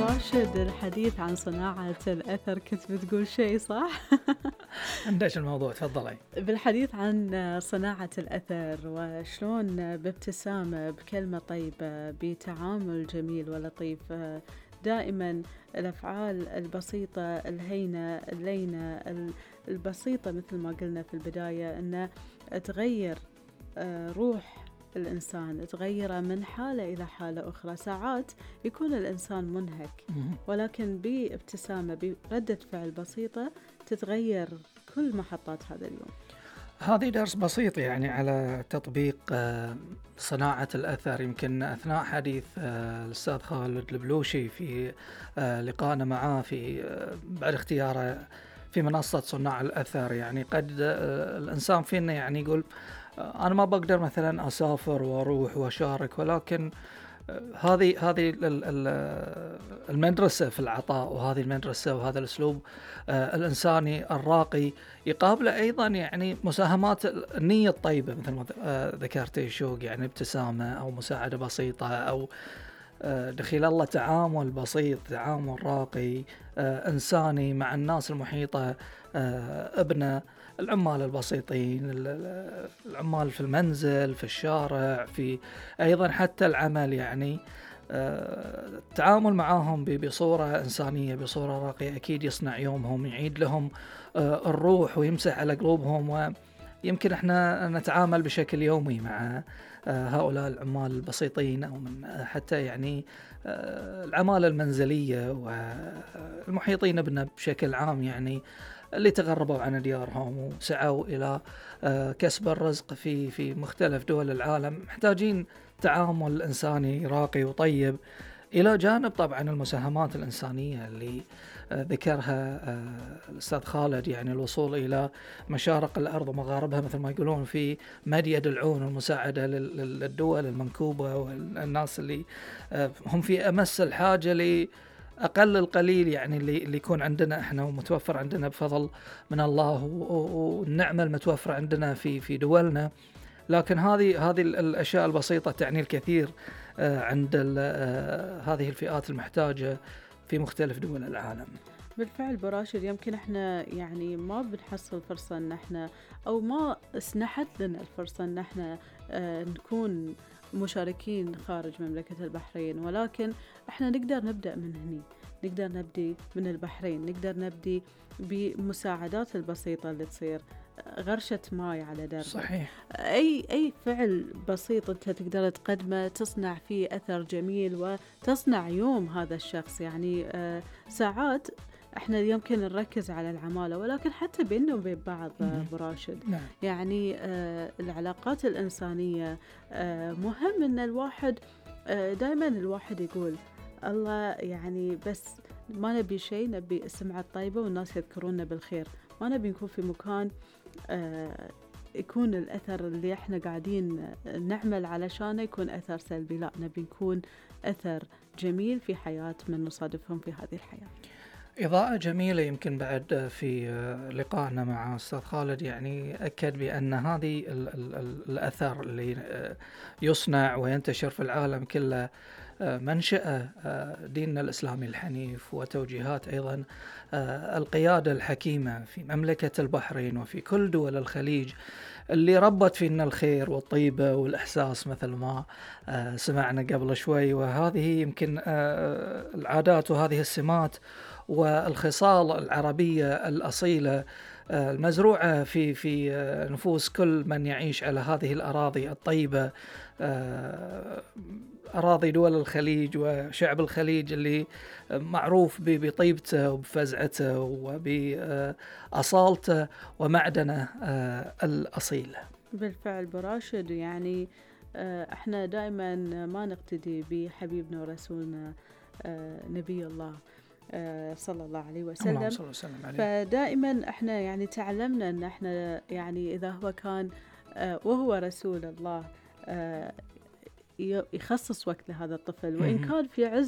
راشد، الحديث عن صناعة الأثر كنت بتقول شيء صح؟ عندك الموضوع، تفضلي. بالحديث عن صناعة الأثر وشلون بابتسامة، بكلمة طيبة، بتعامل جميل ولطيف، دائما الأفعال البسيطة الهينة اللينة البسيطة مثل ما قلنا في البداية أن تغير روح الإنسان، تغيره من حالة إلى حالة أخرى. ساعات يكون الإنسان منهك، ولكن بابتسامة بردة فعل بسيطة تتغير كل محطات هذا اليوم. هذه درس بسيط يعني على تطبيق صناعة الأثر. يمكن أثناء حديث الأستاذ خالد البلوشي في لقائنا معاه في بعد اختياره في منصة صناع الأثر، يعني قد الإنسان فينا يعني يقول أنا ما بقدر مثلا أسافر وأروح وأشارك، ولكن هذه المدرسة في العطاء، وهذه المدرسة وهذا الأسلوب الإنساني الراقي يقابله أيضا يعني مساهمات النية الطيبة مثل ما ذكرتي شوق، يعني ابتسامة أو مساعدة بسيطة أو دخيل الله تعامل بسيط، تعامل راقي إنساني مع الناس المحيطة، ابنه، العمال البسيطين، العمال في المنزل، في الشارع، في أيضا حتى العمل، يعني التعامل معهم بصورة إنسانية، بصورة راقية، أكيد يصنع يومهم، يعيد لهم الروح ويمسح على قلوبهم. ويمكن احنا نتعامل بشكل يومي مع هؤلاء العمال البسيطين، أو من حتى يعني العمالة المنزلية والمحيطين بنا بشكل عام، يعني اللي تغربوا عن ديارهم وسعوا إلى كسب الرزق في مختلف دول العالم، محتاجين تعامل إنساني راقي وطيب، إلى جانب طبعا المساهمات الإنسانية اللي ذكرها الأستاذ خالد، يعني الوصول إلى مشارق الأرض ومغاربها مثل ما يقولون في مديد العون، والمساعدة للدول المنكوبة والناس اللي هم في أمس الحاجة لأقل القليل، يعني اللي يكون عندنا إحنا ومتوفر عندنا بفضل من الله والنعمة المتوفرة عندنا في دولنا. لكن هذه الأشياء البسيطة تعني الكثير عند هذه الفئات المحتاجة في مختلف دول العالم. بالفعل براشد، يمكن احنا يعني ما بنحصل فرصة ان احنا او ما سنحت لنا الفرصة ان احنا نكون مشاركين خارج مملكة البحرين، ولكن احنا نقدر نبدأ من هني، نقدر نبدي من البحرين، نقدر نبدي بمساعدات البسيطة اللي تصير، غرشة ماي على دربك. صحيح. أي فعل بسيط أنت تقدر تقدمه تصنع فيه أثر جميل وتصنع يوم هذا الشخص. يعني ساعات احنا يمكن نركز على العمالة، ولكن حتى بيننا وبين بعض براشد، يعني العلاقات الإنسانية مهم ان الواحد دائما الواحد يقول الله، يعني بس ما نبي شيء، نبي السمعة الطيبة والناس يذكرونا بالخير، ما نبي نكون في مكان يكون الأثر اللي احنا قاعدين نعمل علشانه يكون أثر سلبي، لا، نبي نكون أثر جميل في حياة من نصادفهم في هذه الحياة. إضاءة جميلة. يمكن بعد في لقائنا مع أستاذ خالد يعني أكد بأن هذه الأثر اللي يصنع وينتشر في العالم كله منشأ ديننا الإسلامي الحنيف، وتوجيهات أيضا القيادة الحكيمة في مملكة البحرين وفي كل دول الخليج، اللي ربت فينا الخير والطيبة والإحساس مثل ما سمعنا قبل شوي. وهذه يمكن العادات وهذه السمات والخصال العربية الأصيلة المزروعة في نفوس كل من يعيش على هذه الأراضي الطيبة، أراضي دول الخليج وشعب الخليج اللي معروف بطيبته وبفزعته وبأصالته ومعدنه الأصيل. بالفعل براشد، يعني احنا دائما ما نقتدي بحبيبنا ورسولنا نبي الله صلى الله عليه وسلم، فدائما احنا يعني تعلمنا ان احنا يعني اذا هو كان وهو رسول الله يخصص وقت لهذا الطفل، وإن كان في عز